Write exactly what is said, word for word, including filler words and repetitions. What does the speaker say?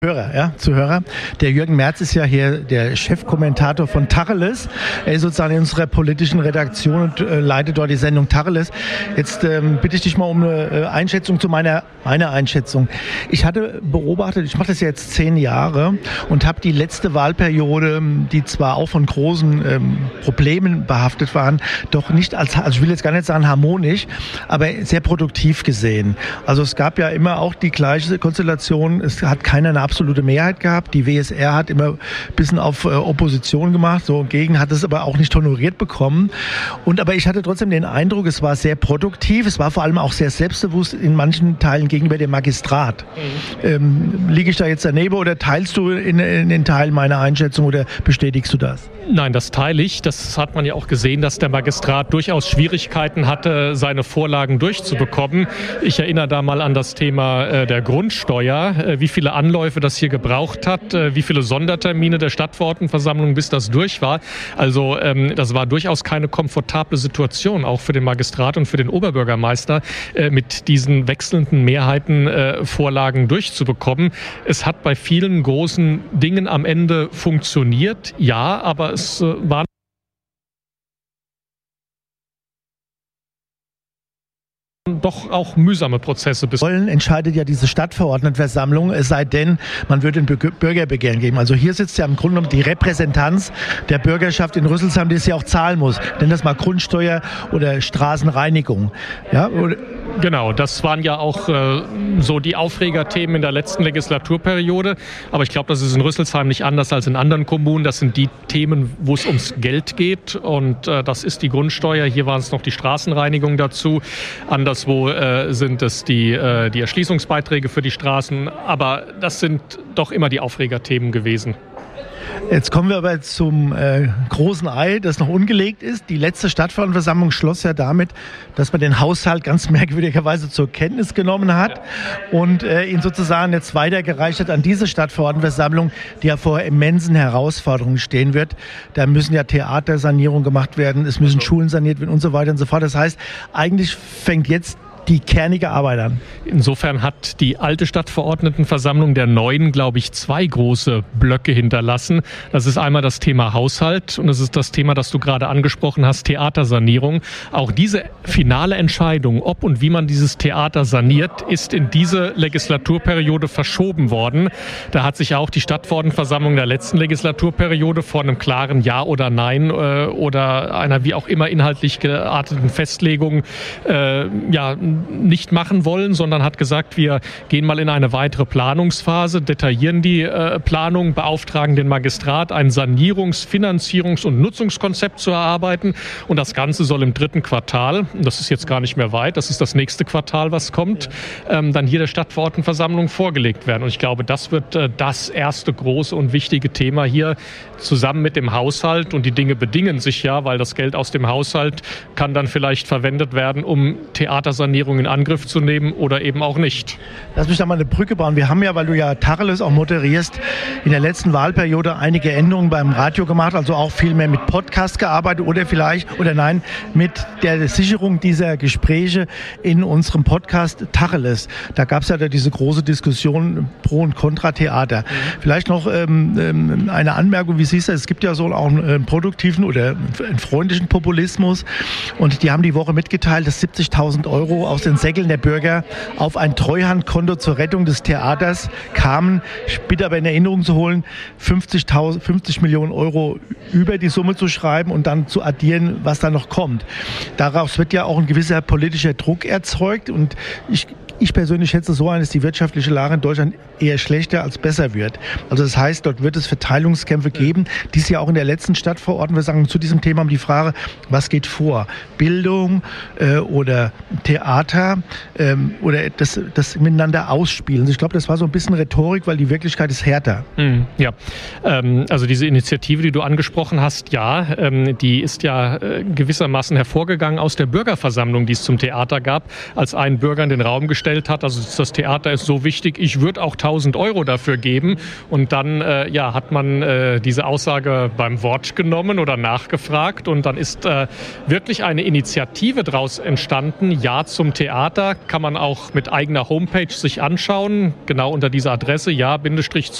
Hörer, ja, Zuhörer. Der Jürgen Merz ist ja hier der Chefkommentator von Tacheles. Er ist sozusagen in unserer politischen Redaktion und äh, leitet dort die Sendung Tacheles. Jetzt ähm, bitte ich dich mal um eine äh, Einschätzung zu meiner, meiner Einschätzung. Ich hatte beobachtet, ich mache das jetzt zehn Jahre und habe die letzte Wahlperiode, die zwar auch von großen ähm, Problemen behaftet waren, doch nicht als, also ich will jetzt gar nicht sagen harmonisch, aber sehr produktiv gesehen. Also es gab ja immer auch die gleiche Konstellation, es hat keiner eine absolute Mehrheit gehabt. Die W S R hat immer ein bisschen auf äh, Opposition gemacht, so gegen, hat es aber auch nicht honoriert bekommen. Und aber ich hatte trotzdem den Eindruck, es war sehr produktiv, es war vor allem auch sehr selbstbewusst in manchen Teilen gegenüber dem Magistrat. Mhm. Ähm, liege ich da jetzt daneben oder teilst du in, in den Teilen meine Einschätzung oder bestätigst du das? Nein, das teile ich. Das hat man ja auch gesehen, dass der Magistrat durchaus Schwierigkeiten hatte, seine Vorlagen durchzubekommen. Ich erinnere da mal an das Thema äh, der Grundsteuer, äh, wie viele Anläufe das hier gebraucht hat, äh, wie viele Sondertermine der Stadtverordnetenversammlung, bis das durch war. Also ähm, das war durchaus keine komfortable Situation, auch für den Magistrat und für den Oberbürgermeister, äh, mit diesen wechselnden Mehrheiten äh, Vorlagen durchzubekommen. Es hat bei vielen großen Dingen am Ende funktioniert, ja, aber es äh, war doch auch mühsame Prozesse. Bis Wollen entscheidet ja diese Stadtverordnetenversammlung, es sei denn, man würde ein Bürgerbegehren geben. Also hier sitzt ja im Grunde genommen die Repräsentanz der Bürgerschaft in Rüsselsheim, die es ja auch zahlen muss. Nenn das mal Grundsteuer oder Straßenreinigung. Ja, oder Genau, das waren ja auch äh, so die Aufregerthemen in der letzten Legislaturperiode. Aber ich glaube, das ist in Rüsselsheim nicht anders als in anderen Kommunen. Das sind die Themen, wo es ums Geld geht. Und äh, das ist die Grundsteuer. Hier waren es noch die Straßenreinigung dazu. Anderswo äh, sind es die, äh, die Erschließungsbeiträge für die Straßen. Aber das sind doch immer die Aufregerthemen gewesen. Jetzt kommen wir aber zum äh, großen Ei, das noch ungelegt ist. Die letzte Stadtverordnetenversammlung schloss ja damit, dass man den Haushalt ganz merkwürdigerweise zur Kenntnis genommen hat und äh, ihn sozusagen jetzt weitergereicht hat an diese Stadtverordnetenversammlung, die ja vor immensen Herausforderungen stehen wird. Da müssen ja Theatersanierungen gemacht werden, es müssen Schulen saniert werden und so weiter und so fort. Das heißt, eigentlich fängt jetzt die kernige Arbeit an. Insofern hat die alte Stadtverordnetenversammlung der neuen, glaube ich, zwei große Blöcke hinterlassen. Das ist einmal das Thema Haushalt und das ist das Thema, das du gerade angesprochen hast, Theatersanierung. Auch diese finale Entscheidung, ob und wie man dieses Theater saniert, ist in diese Legislaturperiode verschoben worden. Da hat sich auch die Stadtverordnetenversammlung der letzten Legislaturperiode vor einem klaren Ja oder Nein äh, oder einer wie auch immer inhaltlich gearteten Festlegung äh, ja, nicht machen wollen, sondern hat gesagt, wir gehen mal in eine weitere Planungsphase, detaillieren die äh, Planung, beauftragen den Magistrat, ein Sanierungs-, Finanzierungs- und Nutzungskonzept zu erarbeiten. Und das Ganze soll im dritten Quartal, das ist jetzt gar nicht mehr weit, das ist das nächste Quartal, was kommt, ähm, dann hier der Stadtverordnetenversammlung vorgelegt werden. Und ich glaube, das wird äh, das erste große und wichtige Thema hier zusammen mit dem Haushalt. Und die Dinge bedingen sich ja, weil das Geld aus dem Haushalt kann dann vielleicht verwendet werden, um Theatersanierung in Angriff zu nehmen oder eben auch nicht. Lass mich da mal eine Brücke bauen. Wir haben ja, weil du ja Tacheles auch moderierst, in der letzten Wahlperiode einige Änderungen beim Radio gemacht, also auch viel mehr mit Podcast gearbeitet oder vielleicht, oder nein, mit der Sicherung dieser Gespräche in unserem Podcast Tacheles. Da gab es ja da diese große Diskussion Pro- und Contra-Theater. Mhm. Vielleicht noch ähm, eine Anmerkung, wie siehst du, es gibt ja so auch einen produktiven oder einen freundlichen Populismus und die haben die Woche mitgeteilt, dass siebzigtausend Euro aus den Säckeln der Bürger auf ein Treuhandkonto zur Rettung des Theaters kamen. Ich bitte aber in Erinnerung zu holen, fünfzigtausend, fünfzig Millionen Euro über die Summe zu schreiben und dann zu addieren, was da noch kommt. Daraus wird ja auch ein gewisser politischer Druck erzeugt und ich Ich persönlich schätze so ein, dass die wirtschaftliche Lage in Deutschland eher schlechter als besser wird. Also das heißt, dort wird es Verteilungskämpfe geben. Dies ja auch in der letzten Stadtverordnetenversammlung zu diesem Thema um die Frage, was geht vor? Bildung äh, oder Theater ähm, oder das, das miteinander ausspielen. Ich glaube, das war so ein bisschen Rhetorik, weil die Wirklichkeit ist härter. Mm, ja, ähm, also diese Initiative, die du angesprochen hast, ja, ähm, die ist ja äh, gewissermaßen hervorgegangen aus der Bürgerversammlung, die es zum Theater gab, als ein Bürger in den Raum gestellt festgestellt hat, also das Theater ist so wichtig, ich würde auch tausend Euro dafür geben. Und dann äh, ja, hat man äh, diese Aussage beim Wort genommen oder nachgefragt und dann ist äh, wirklich eine Initiative daraus entstanden. Ja zum Theater kann man auch mit eigener Homepage sich anschauen, genau unter dieser Adresse ja